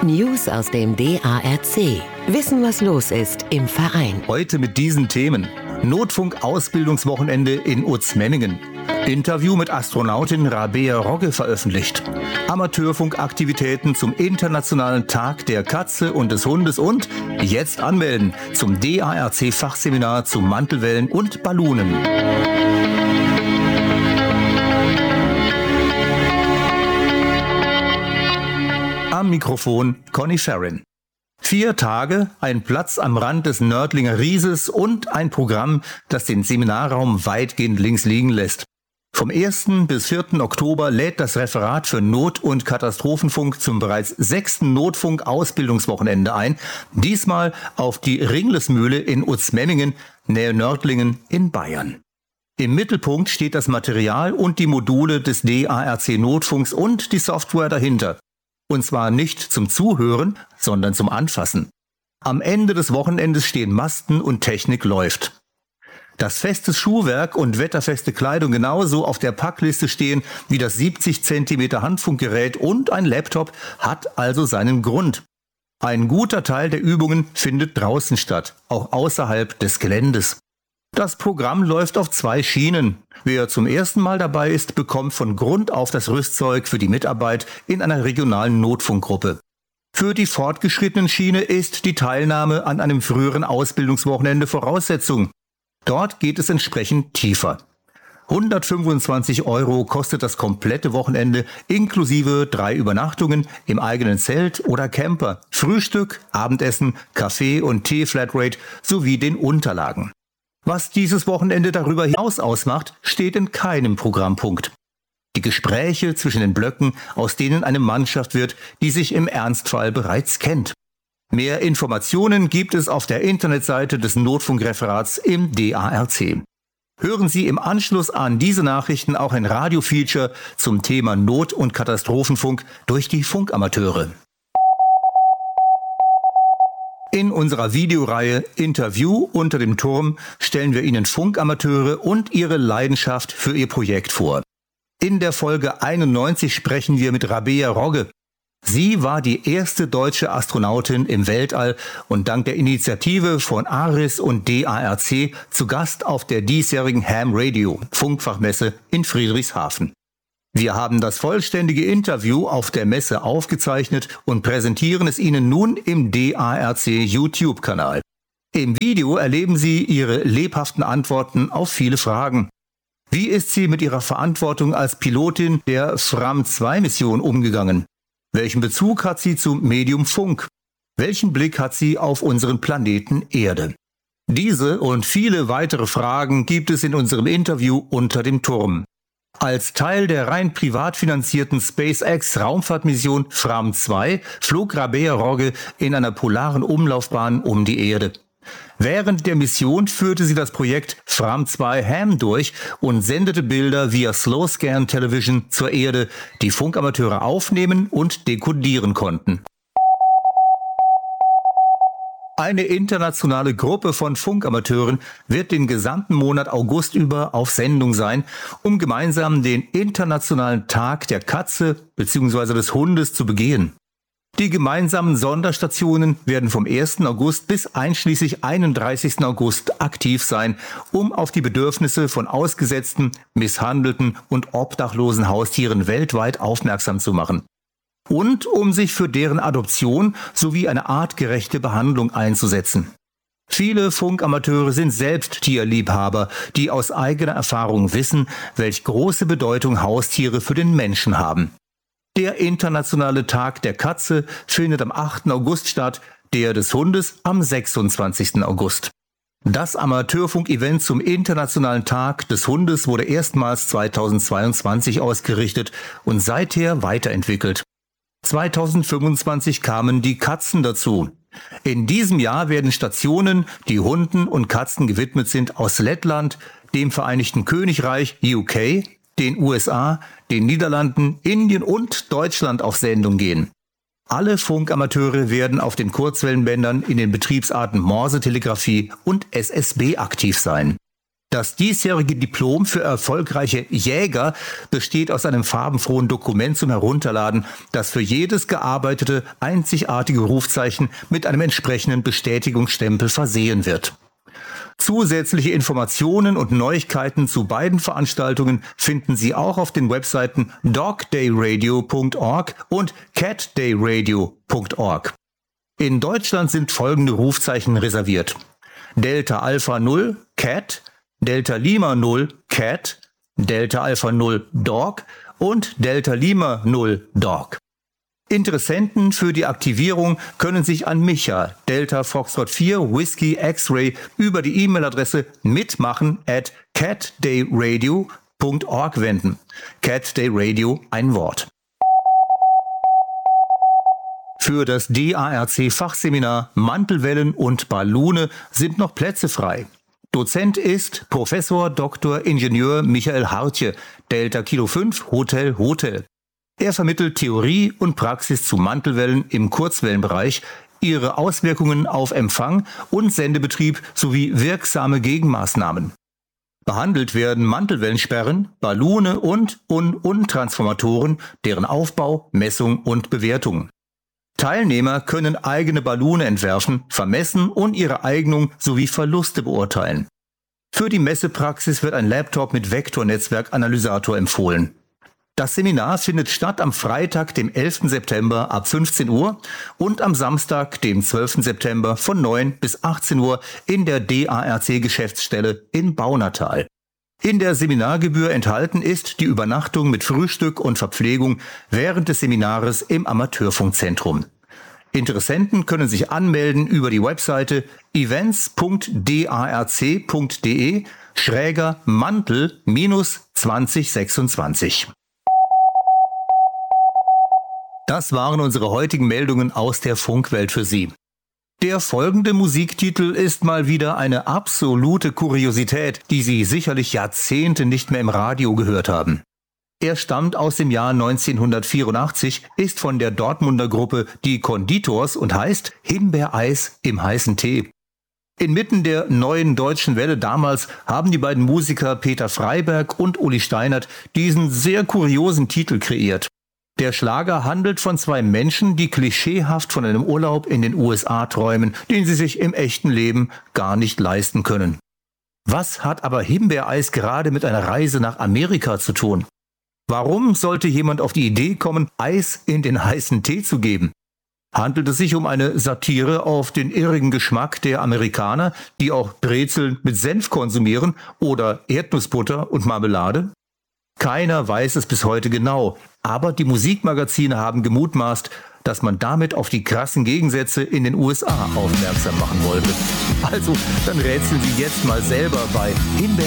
News aus dem DARC. Wissen, was los ist im Verein. Heute mit diesen Themen. Notfunk-Ausbildungswochenende in Uzmemmingen. Interview mit Astronautin Rabea Rogge veröffentlicht. Amateurfunkaktivitäten zum Internationalen Tag der Katze und des Hundes und jetzt anmelden zum DARC-Fachseminar zu Mantelwellen und Balloonen. Am Mikrofon Conny Ferrin. 4 Tage, ein Platz am Rand des Nördlinger Rieses und ein Programm, das den Seminarraum weitgehend links liegen lässt. Vom 1. bis 4. Oktober lädt das Referat für Not- und Katastrophenfunk zum bereits 6. Notfunk-Ausbildungswochenende ein, diesmal auf die Ringlesmühle in Uzmemmingen, nähe Nördlingen in Bayern. Im Mittelpunkt steht das Material und die Module des DARC-Notfunks und die Software dahinter. Und zwar nicht zum Zuhören, sondern zum Anfassen. Am Ende des Wochenendes stehen Masten und Technik läuft. Dass festes Schuhwerk und wetterfeste Kleidung genauso auf der Packliste stehen wie das 70 cm Handfunkgerät und ein Laptop, hat also seinen Grund. Ein guter Teil der Übungen findet draußen statt, auch außerhalb des Geländes. Das Programm läuft auf 2 Schienen. Wer zum ersten Mal dabei ist, bekommt von Grund auf das Rüstzeug für die Mitarbeit in einer regionalen Notfunkgruppe. Für die fortgeschrittenen Schiene ist die Teilnahme an einem früheren Ausbildungswochenende Voraussetzung. Dort geht es entsprechend tiefer. 125 € kostet das komplette Wochenende inklusive 3 Übernachtungen im eigenen Zelt oder Camper, Frühstück, Abendessen, Kaffee und Tee-Flatrate sowie den Unterlagen. Was dieses Wochenende darüber hinaus ausmacht, steht in keinem Programmpunkt. Die Gespräche zwischen den Blöcken, aus denen eine Mannschaft wird, die sich im Ernstfall bereits kennt. Mehr Informationen gibt es auf der Internetseite des Notfunkreferats im DARC. Hören Sie im Anschluss an diese Nachrichten auch ein Radiofeature zum Thema Not- und Katastrophenfunk durch die Funkamateure. In unserer Videoreihe Interview unter dem Turm stellen wir Ihnen Funkamateure und ihre Leidenschaft für ihr Projekt vor. In der Folge 91 sprechen wir mit Rabea Rogge. Sie war die erste deutsche Astronautin im Weltall und dank der Initiative von ARIS und DARC zu Gast auf der diesjährigen Ham Radio Funkfachmesse in Friedrichshafen. Wir haben das vollständige Interview auf der Messe aufgezeichnet und präsentieren es Ihnen nun im DARC YouTube-Kanal. Im Video erleben Sie ihre lebhaften Antworten auf viele Fragen. Wie ist sie mit ihrer Verantwortung als Pilotin der Fram-2-Mission umgegangen? Welchen Bezug hat sie zum Medium Funk? Welchen Blick hat sie auf unseren Planeten Erde? Diese und viele weitere Fragen gibt es in unserem Interview unter dem Turm. Als Teil der rein privat finanzierten SpaceX-Raumfahrtmission Fram-2 flog Rabea Rogge in einer polaren Umlaufbahn um die Erde. Während der Mission führte sie das Projekt Fram-2 Ham durch und sendete Bilder via Slow Scan Television zur Erde, die Funkamateure aufnehmen und dekodieren konnten. Eine internationale Gruppe von Funkamateuren wird den gesamten Monat August über auf Sendung sein, um gemeinsam den Internationalen Tag der Katze bzw. des Hundes zu begehen. Die gemeinsamen Sonderstationen werden vom 1. August bis einschließlich 31. August aktiv sein, um auf die Bedürfnisse von ausgesetzten, misshandelten und obdachlosen Haustieren weltweit aufmerksam zu machen. Und um sich für deren Adoption sowie eine artgerechte Behandlung einzusetzen. Viele Funkamateure sind selbst Tierliebhaber, die aus eigener Erfahrung wissen, welch große Bedeutung Haustiere für den Menschen haben. Der Internationale Tag der Katze findet am 8. August statt, der des Hundes am 26. August. Das Amateurfunk-Event zum Internationalen Tag des Hundes wurde erstmals 2022 ausgerichtet und seither weiterentwickelt. 2025 kamen die Katzen dazu. In diesem Jahr werden Stationen, die Hunden und Katzen gewidmet sind, aus Lettland, dem Vereinigten Königreich UK, den USA, den Niederlanden, Indien und Deutschland auf Sendung gehen. Alle Funkamateure werden auf den Kurzwellenbändern in den Betriebsarten Morsetelegrafie und SSB aktiv sein. Das diesjährige Diplom für erfolgreiche Jäger besteht aus einem farbenfrohen Dokument zum Herunterladen, das für jedes gearbeitete einzigartige Rufzeichen mit einem entsprechenden Bestätigungsstempel versehen wird. Zusätzliche Informationen und Neuigkeiten zu beiden Veranstaltungen finden Sie auch auf den Webseiten dogdayradio.org und catdayradio.org. In Deutschland sind folgende Rufzeichen reserviert: Delta Alpha 0 Cat, Delta Lima 0 Cat, Delta Alpha 0 Dog und Delta Lima 0 Dog. Interessenten für die Aktivierung können sich an Micha, Delta Foxtrot 4 Whiskey X-Ray, über die E-Mail-Adresse mitmachen@catdayradio.org wenden. Catdayradio, ein Wort. Für das DARC-Fachseminar Mantelwellen und Ballune sind noch Plätze frei. Dozent ist Professor Dr. Ingenieur Michael Hartje, Delta Kilo 5 Hotel Hotel. Er vermittelt Theorie und Praxis zu Mantelwellen im Kurzwellenbereich, ihre Auswirkungen auf Empfang und Sendebetrieb sowie wirksame Gegenmaßnahmen. Behandelt werden Mantelwellensperren, Ballune und Transformatoren, deren Aufbau, Messung und Bewertung. Teilnehmer können eigene Ballune entwerfen, vermessen und ihre Eignung sowie Verluste beurteilen. Für die Messepraxis wird ein Laptop mit Vektornetzwerkanalysator empfohlen. Das Seminar findet statt am Freitag, dem 11. September ab 15 Uhr und am Samstag, dem 12. September von 9 bis 18 Uhr in der DARC-Geschäftsstelle in Baunatal. In der Seminargebühr enthalten ist die Übernachtung mit Frühstück und Verpflegung während des Seminares im Amateurfunkzentrum. Interessenten können sich anmelden über die Webseite events.darc.de/Mantel-2026. Das waren unsere heutigen Meldungen aus der Funkwelt für Sie. Der folgende Musiktitel ist mal wieder eine absolute Kuriosität, die Sie sicherlich Jahrzehnte nicht mehr im Radio gehört haben. Er stammt aus dem Jahr 1984, ist von der Dortmunder Gruppe Die Konditors und heißt Himbeereis im heißen Tee. Inmitten der neuen deutschen Welle damals haben die beiden Musiker Peter Freiberg und Uli Steinert diesen sehr kuriosen Titel kreiert. Der Schlager handelt von zwei Menschen, die klischeehaft von einem Urlaub in den USA träumen, den sie sich im echten Leben gar nicht leisten können. Was hat aber Himbeereis gerade mit einer Reise nach Amerika zu tun? Warum sollte jemand auf die Idee kommen, Eis in den heißen Tee zu geben? Handelt es sich um eine Satire auf den irrigen Geschmack der Amerikaner, die auch Brezeln mit Senf konsumieren oder Erdnussbutter und Marmelade? Keiner weiß es bis heute genau, aber die Musikmagazine haben gemutmaßt, dass man damit auf die krassen Gegensätze in den USA aufmerksam machen wollte. Also, dann rätseln Sie jetzt mal selber bei Himbeereis